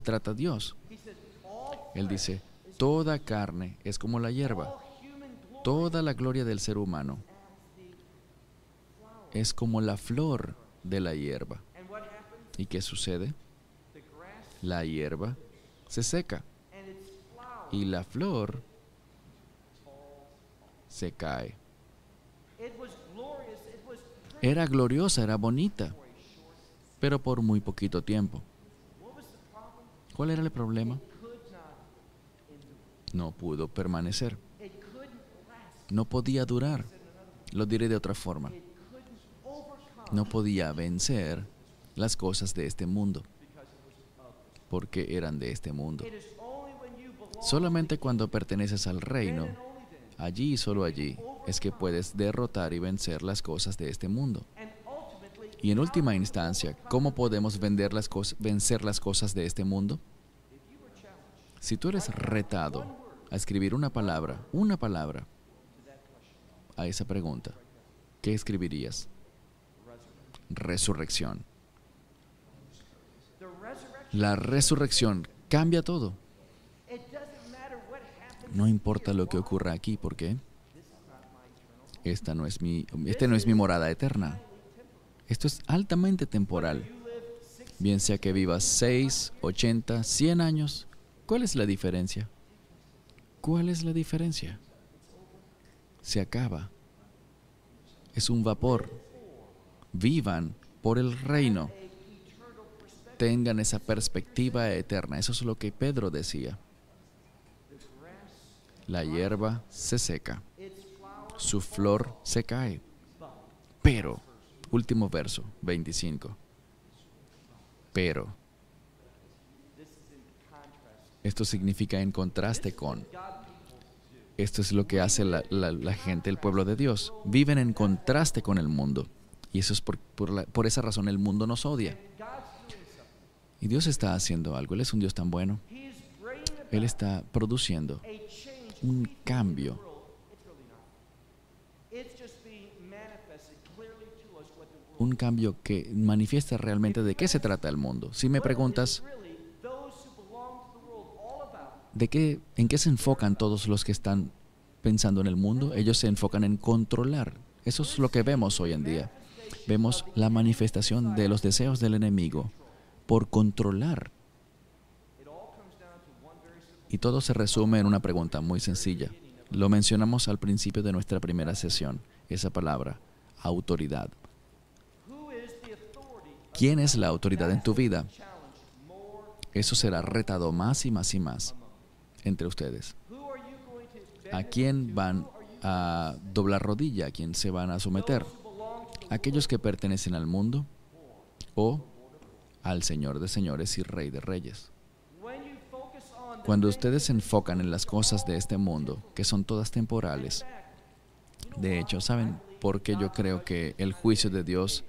trata Dios. Él dice, toda carne es como la hierba, toda la gloria del ser humano es como la flor de la hierba. ¿Y qué sucede? La hierba se seca y la flor se cae. Era gloriosa, era bonita, pero por muy poquito tiempo. ¿Cuál era el problema? No pudo permanecer. No podía durar. Lo diré de otra forma. No podía vencer las cosas de este mundo, porque eran de este mundo. Solamente cuando perteneces al reino, allí y solo allí, es que puedes derrotar y vencer las cosas de este mundo. Y en última instancia, ¿cómo podemos vencer las cosas de este mundo? Si tú eres retado a escribir una palabra a esa pregunta, ¿qué escribirías? Resurrección. La resurrección cambia todo. No importa lo que ocurra aquí, ¿por qué? Este no es mi morada eterna. Esto es altamente temporal. Bien sea que vivas 6, 80, 100 años, ¿cuál es la diferencia? ¿Cuál es la diferencia? Se acaba. Es un vapor. Vivan por el reino. Tengan esa perspectiva eterna. Eso es lo que Pedro decía. La hierba se seca. Su flor se cae. Pero, último verso, 25. Pero. Esto significa en contraste con. Esto es lo que hace la gente, el pueblo de Dios. Viven en contraste con el mundo. Y eso es por esa razón el mundo nos odia. Y Dios está haciendo algo. Él es un Dios tan bueno. Él está produciendo un cambio. Un cambio que manifiesta realmente de qué se trata el mundo. Si me preguntas, ¿en qué se enfocan todos los que están pensando en el mundo? Ellos se enfocan en controlar. Eso es lo que vemos hoy en día. Vemos la manifestación de los deseos del enemigo por controlar. Y todo se resume en una pregunta muy sencilla. Lo mencionamos al principio de nuestra primera sesión, esa palabra, autoridad. ¿Quién es la autoridad en tu vida? Eso será retado más y más y más entre ustedes. ¿A quién van a doblar rodilla? ¿A quién se van a someter? ¿Aquellos que pertenecen al mundo o al Señor de señores y Rey de reyes? Cuando ustedes se enfocan en las cosas de este mundo, que son todas temporales, de hecho, ¿saben por qué yo creo que el juicio de Dios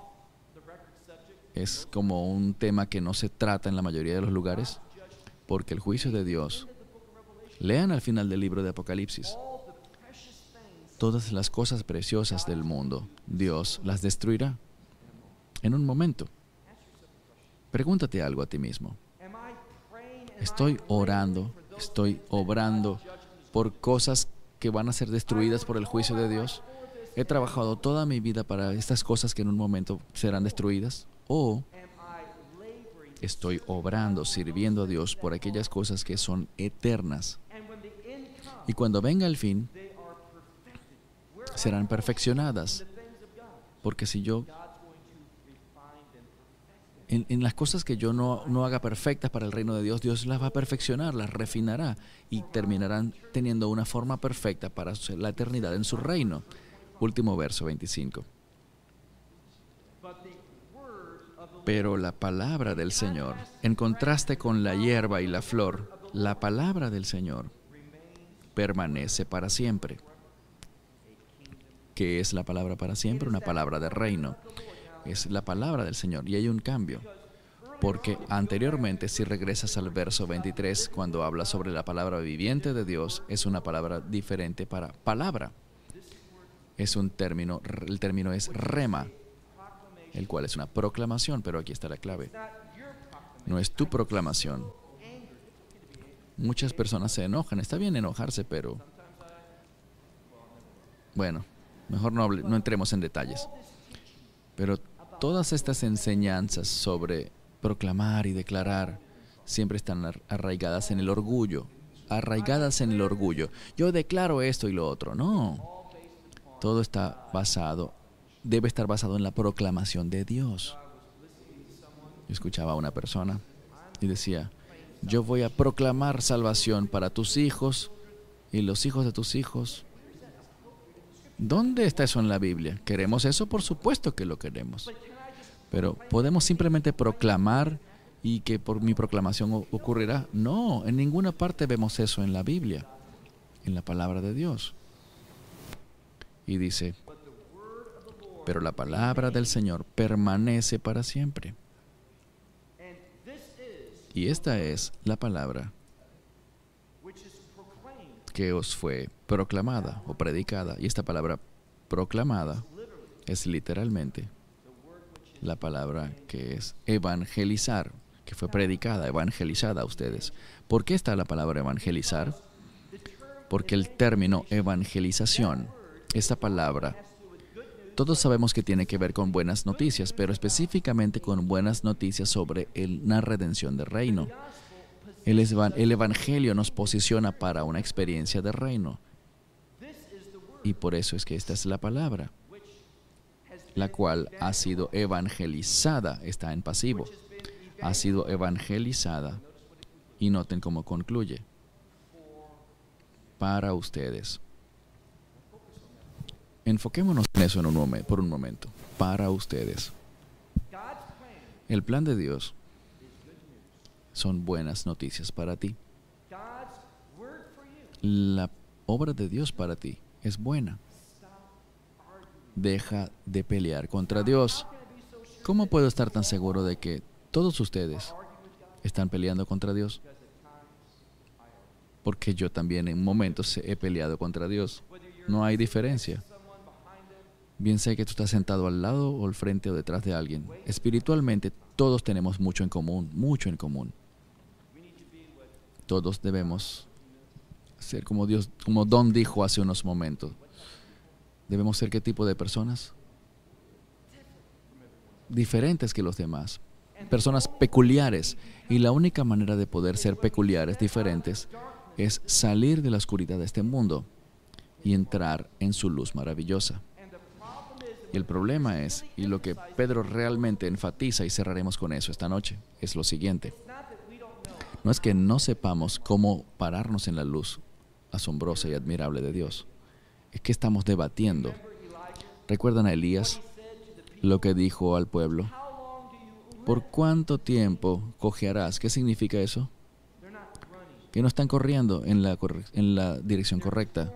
es como un tema que no se trata en la mayoría de los lugares? Porque el juicio de Dios, lean al final del libro de Apocalipsis, todas las cosas preciosas del mundo, Dios las destruirá en un momento. Pregúntate algo a ti mismo. Estoy orando, estoy obrando por cosas que van a ser destruidas por el juicio de Dios. He trabajado toda mi vida para estas cosas que en un momento serán destruidas. O estoy obrando, sirviendo a Dios por aquellas cosas que son eternas. Y cuando venga el fin, serán perfeccionadas. Porque si yo en las cosas que yo no haga perfectas para el reino de Dios, Dios las va a perfeccionar, las refinará y terminarán teniendo una forma perfecta para la eternidad en su reino. Último verso, 25. Pero la palabra del Señor, en contraste con la hierba y la flor, la palabra del Señor permanece para siempre. ¿Qué es la palabra para siempre? Una palabra de reino. Es la palabra del Señor. Y hay un cambio. Porque anteriormente, si regresas al verso 23, cuando habla sobre la palabra viviente de Dios, es una palabra diferente para palabra. Es un término, el término es rema, el cual es una proclamación, pero aquí está la clave. No es tu proclamación. Muchas personas se enojan. Está bien enojarse, pero bueno, mejor no entremos en detalles. Pero todas estas enseñanzas sobre proclamar y declarar siempre están arraigadas en el orgullo. Arraigadas en el orgullo. Yo declaro esto y lo otro. No. Todo está basado, debe estar basado en la proclamación de Dios. Yo escuchaba a una persona y decía, yo voy a proclamar salvación para tus hijos y los hijos de tus hijos. ¿Dónde está eso en la Biblia? ¿Queremos eso? Por supuesto que lo queremos. Pero ¿podemos simplemente proclamar y que por mi proclamación ocurrirá? No, en ninguna parte vemos eso en la Biblia, en la palabra de Dios. Y dice, pero la palabra del Señor permanece para siempre. Y esta es la palabra que os fue proclamada o predicada. Y esta palabra proclamada es literalmente la palabra que es evangelizar, que fue predicada, evangelizada a ustedes. ¿Por qué está la palabra evangelizar? Porque el término evangelización, esta palabra, todos sabemos que tiene que ver con buenas noticias, pero específicamente con buenas noticias sobre la redención del reino. El Evangelio nos posiciona para una experiencia de reino. Y por eso es que esta es la palabra, la cual ha sido evangelizada, está en pasivo. Ha sido evangelizada. Y noten cómo concluye. Para ustedes. Enfoquémonos en eso por un momento. Para ustedes. El plan de Dios son buenas noticias para ti. La obra de Dios para ti es buena. Deja de pelear contra Dios. ¿Cómo puedo estar tan seguro de que todos ustedes están peleando contra Dios? Porque yo también en momentos he peleado contra Dios. No hay diferencia. Bien sé que tú estás sentado al lado o al frente o detrás de alguien. Espiritualmente todos tenemos mucho en común, mucho en común. Todos debemos ser como Dios, como Don dijo hace unos momentos. ¿Debemos ser qué tipo de personas? Diferentes que los demás. Personas peculiares. Y la única manera de poder ser peculiares, diferentes, es salir de la oscuridad de este mundo y entrar en su luz maravillosa. Y el problema es, y lo que Pedro realmente enfatiza, y cerraremos con eso esta noche, es lo siguiente. No es que no sepamos cómo pararnos en la luz asombrosa y admirable de Dios. Es que estamos debatiendo. ¿Recuerdan a Elías? Lo que dijo al pueblo. ¿Por cuánto tiempo cojearás? ¿Qué significa eso? Que no están corriendo en la dirección correcta.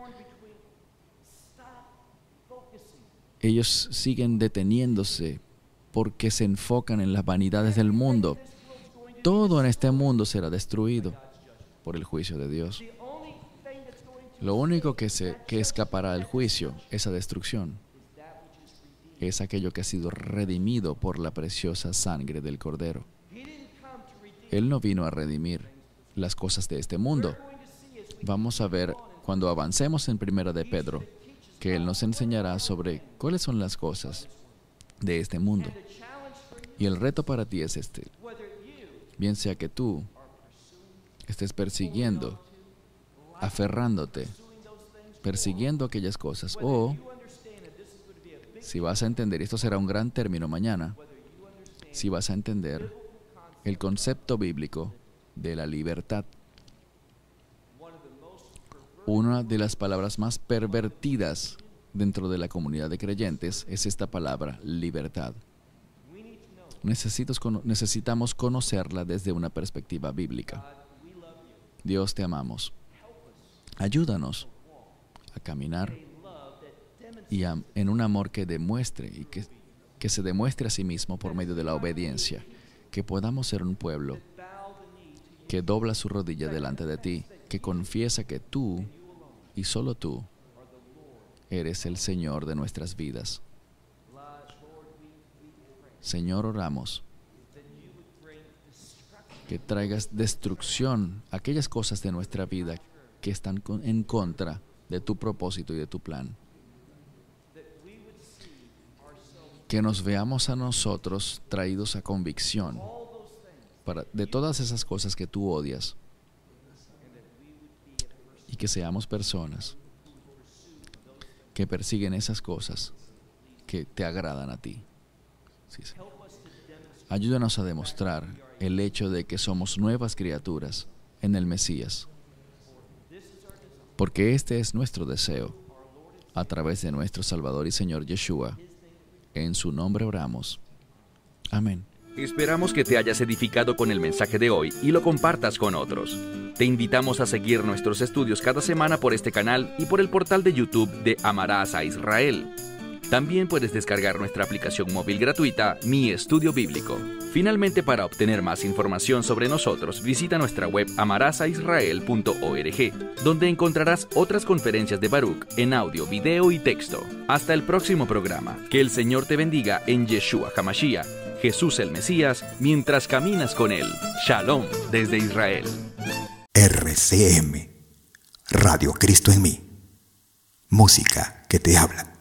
Ellos siguen deteniéndose porque se enfocan en las vanidades del mundo. Todo en este mundo será destruido por el juicio de Dios. Lo único que escapará del juicio, esa destrucción, es aquello que ha sido redimido por la preciosa sangre del Cordero. Él no vino a redimir las cosas de este mundo. Vamos a ver cuando avancemos en Primera de Pedro, que Él nos enseñará sobre cuáles son las cosas de este mundo. Y el reto para ti es este. Bien sea que tú estés persiguiendo, aferrándote, persiguiendo aquellas cosas, o si vas a entender, y esto será un gran término mañana, si vas a entender el concepto bíblico de la libertad. Una de las palabras más pervertidas dentro de la comunidad de creyentes es esta palabra, libertad. Necesitamos conocerla desde una perspectiva bíblica. Dios, te amamos. Ayúdanos a caminar y en un amor que demuestre y que se demuestre a sí mismo por medio de la obediencia. Que podamos ser un pueblo que dobla su rodilla delante de ti, que confiesa que tú y solo tú eres el Señor de nuestras vidas. Señor, oramos que traigas destrucción a aquellas cosas de nuestra vida que están en contra de tu propósito y de tu plan. Que nos veamos a nosotros traídos a convicción de todas esas cosas que tú odias, y que seamos personas que persiguen esas cosas que te agradan a ti. Sí, sí. Ayúdanos a demostrar el hecho de que somos nuevas criaturas en el Mesías, porque este es nuestro deseo, a través de nuestro Salvador y Señor Yeshua. En su nombre oramos. Amén. Esperamos que te hayas edificado con el mensaje de hoy y lo compartas con otros. Te invitamos a seguir nuestros estudios cada semana por este canal y por el portal de YouTube de Amarás a Israel. También puedes descargar nuestra aplicación móvil gratuita, Mi Estudio Bíblico. Finalmente, para obtener más información sobre nosotros, visita nuestra web amarasaisrael.org, donde encontrarás otras conferencias de Baruch en audio, video y texto. Hasta el próximo programa. Que el Señor te bendiga en Yeshua HaMashiach, Jesús el Mesías, mientras caminas con Él. Shalom desde Israel. RCM, Radio Cristo en mí. Música que te habla.